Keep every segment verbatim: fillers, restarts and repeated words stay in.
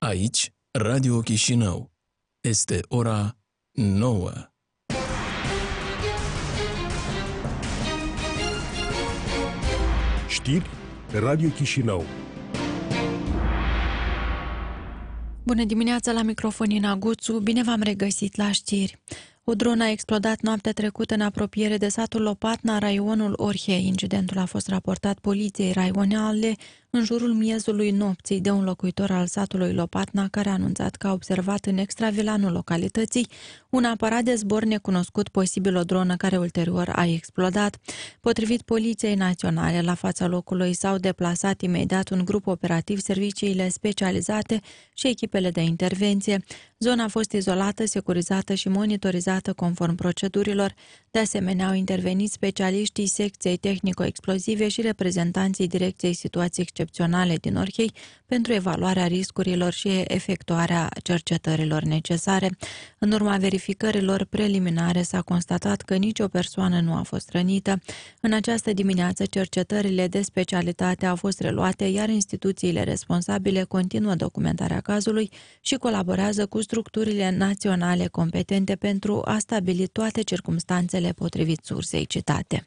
Aici, Radio Chișinău. Este ora nouă. Știri Radio Chișinău. Bună dimineața, la microfon Ina Guțu, bine v-am regăsit la știri. O dronă a explodat noaptea trecută în apropiere de satul Lopatna, raionul Orhei. Incidentul a fost raportat poliției raionale în jurul miezului nopții de un locuitor al satului Lopatna, care a anunțat că a observat în extravilanul localității un aparat de zbor necunoscut, posibil o dronă care ulterior a explodat. Potrivit Poliției Naționale, la fața locului s-au deplasat imediat un grup operativ, serviciile specializate și echipele de intervenție. Zona a fost izolată, securizată și monitorizată conform procedurilor. De asemenea, au intervenit specialiștii secției tehnico-explozive și reprezentanții Direcției Situații Excepționale din Orhei pentru evaluarea riscurilor și efectuarea cercetărilor necesare. În urma verificărilor preliminare s-a constatat că nicio persoană nu a fost rănită. În această dimineață, cercetările de specialitate au fost reluate, iar instituțiile responsabile continuă documentarea cazului și colaborează cu structurile naționale competente pentru a stabili toate circumstanțele potrivit sursei citate.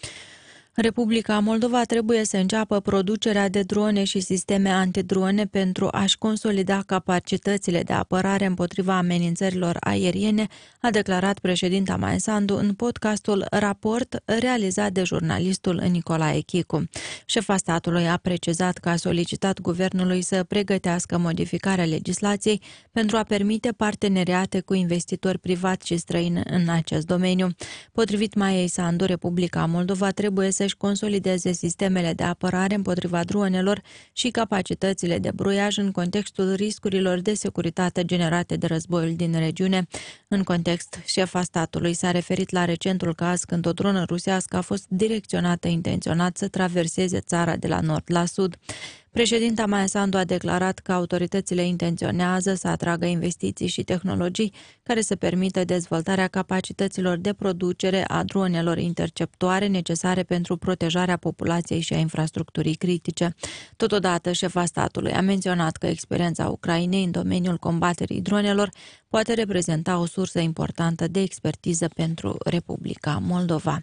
Republica Moldova trebuie să înceapă producerea de drone și sisteme antidrone pentru a-și consolida capacitățile de apărare împotriva amenințărilor aeriene, a declarat președinta Maia Sandu în podcastul Raport, realizat de jurnalistul Nicolae Chicu. Șefa statului a precizat că a solicitat guvernului să pregătească modificarea legislației pentru a permite parteneriate cu investitori privați și străini în acest domeniu. Potrivit Maiei Sandu, Republica Moldova trebuie să își consolideze sistemele de apărare împotriva dronelor și capacitățile de bruiaj în contextul riscurilor de securitate generate de războiul din regiune. În context, șefa statului s-a referit la recentul caz când o dronă rusească a fost direcționată intenționat să traverseze țara de la nord la sud. Președinta Maia Sandu a declarat că autoritățile intenționează să atragă investiții și tehnologii care să permită dezvoltarea capacităților de producere a dronelor interceptoare necesare pentru protejarea populației și a infrastructurii critice. Totodată, șefa statului a menționat că experiența Ucrainei în domeniul combaterii dronelor poate reprezenta o sursă importantă de expertiză pentru Republica Moldova.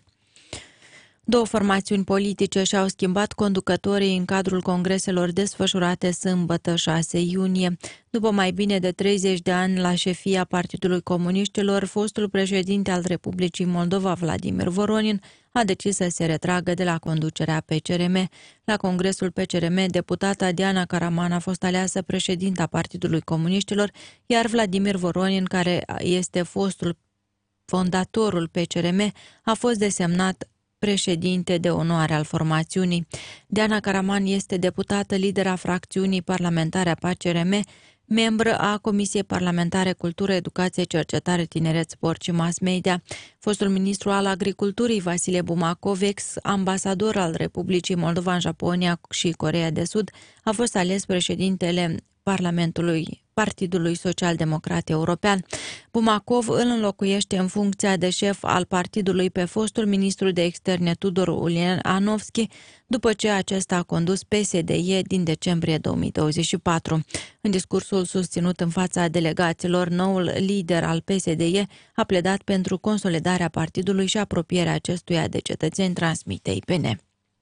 Două formațiuni politice și-au schimbat conducătorii în cadrul congreselor desfășurate sâmbătă șase iunie. După mai bine de treizeci de ani la șefia Partidului Comuniștilor, fostul președinte al Republicii Moldova, Vladimir Voronin, a decis să se retragă de la conducerea P C R M. La congresul P C R M, deputata Diana Caraman a fost aleasă președinta Partidului Comuniștilor, iar Vladimir Voronin, care este fostul fondatorul P C R M, a fost desemnat președinte de onoare al formațiunii. Diana Caraman este deputată lidera fracțiunii parlamentare a P C R M, membră a Comisiei Parlamentare Cultură, Educație, Cercetare, Tineret, Sport și Mass Media. Fostul ministru al Agriculturii, Vasile Bumacov, ex-ambasador al Republicii Moldova în Japonia și Coreea de Sud, a fost ales președintele Parlamentului Partidului Social-Democrat European. Bumacov îl înlocuiește în funcția de șef al partidului pe fostul ministru de externe Tudor Ulianovski, după ce acesta a condus P S D E din decembrie două mii douăzeci și patru. În discursul susținut în fața delegaților, noul lider al P S D E a pledat pentru consolidarea partidului și apropierea acestuia de cetățeni, transmite I P N.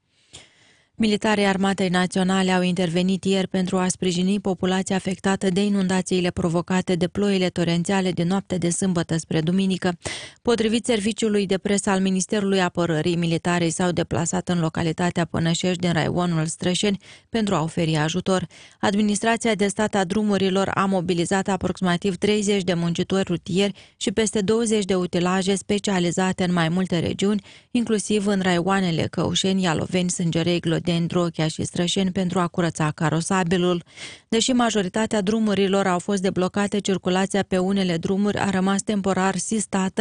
Militarii Armatei Naționale au intervenit ieri pentru a sprijini populația afectată de inundațiile provocate de ploile torențiale din noapte de sâmbătă spre duminică. Potrivit serviciului de presă al Ministerului Apărării, militarii s-au deplasat în localitatea Pănășești din raionul Strășeni pentru a oferi ajutor. Administrația de stat a drumurilor a mobilizat aproximativ treizeci de muncitori rutieri și peste douăzeci de utilaje specializate în mai multe regiuni, inclusiv în raioanele Căușeni, Ialoveni, Sângerei, Glodeni, Drochea și Strășeni, pentru a curăța carosabilul. Deși majoritatea drumurilor au fost deblocate, circulația pe unele drumuri a rămas temporar sistată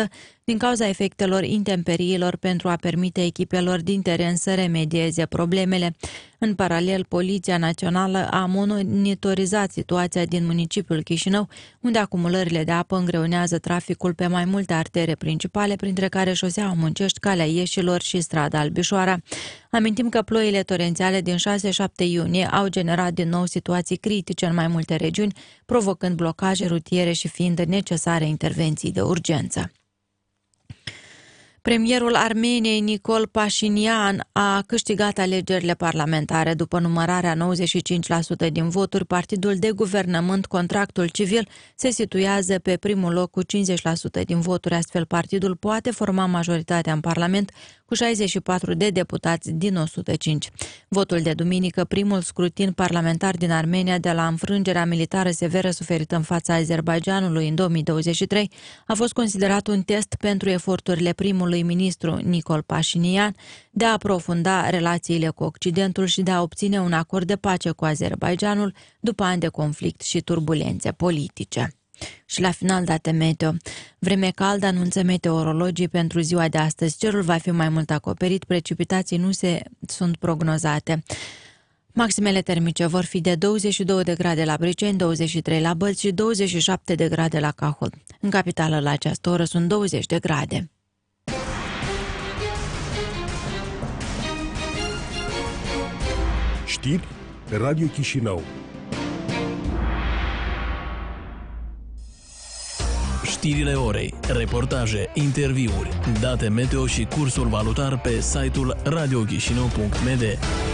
din cauza efectelor intemperiilor pentru a permite echipelor din teren să remedieze problemele. În paralel, Poliția Națională a monitorizat situația din municipiul Chișinău, unde acumulările de apă îngreunează traficul pe mai multe artere principale, printre care șoseaua Muncești, Calea Ieșilor și strada Albișoara. Amintim că ploile torențiale din șase șapte iunie au generat din nou situații critice în mai multe regiuni, provocând blocaje rutiere și fiind necesare intervenții de urgență. Premierul Armeniei Nicol Pașinian a câștigat alegerile parlamentare. După numărarea nouăzeci și cinci la sută din voturi, partidul de guvernământ Contractul Civil se situează pe primul loc cu cincizeci la sută din voturi. Astfel, partidul poate forma majoritatea în Parlament cu șaizeci și patru de deputați din o sută cinci. Votul de duminică, primul scrutin parlamentar din Armenia de la înfrângerea militară severă suferită în fața Azerbaidjanului în două mii douăzeci și trei, a fost considerat un test pentru eforturile primului ministru Nicol Pașinian de a aprofunda relațiile cu Occidentul și de a obține un acord de pace cu Azerbaidjanul după ani de conflict și turbulențe politice. Și la final, date meteo. Vreme caldă anunță meteorologii pentru ziua de astăzi. Cerul va fi mai mult acoperit, precipitații nu se sunt prognozate. Maximele termice vor fi de douăzeci și două de grade la Briceni, douăzeci și trei la Bălți și douăzeci și șapte de grade la Cahul. În capitală la această oră sunt douăzeci de grade. Știri pe Radio Chișinău. Știrile orei, reportaje, interviuri, date meteo și cursul valutar pe site-ul radio chișinău punct m d.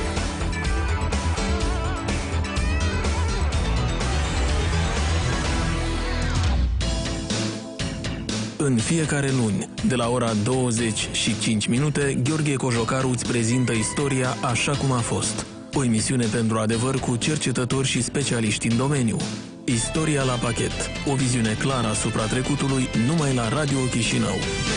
În fiecare luni, de la ora douăzeci și cinci minute, Gheorghe Cojocaru îți prezintă istoria așa cum a fost. O emisiune pentru adevăr cu cercetători și specialiști în domeniu. Istoria la pachet. O viziune clară asupra trecutului numai la Radio Chișinău.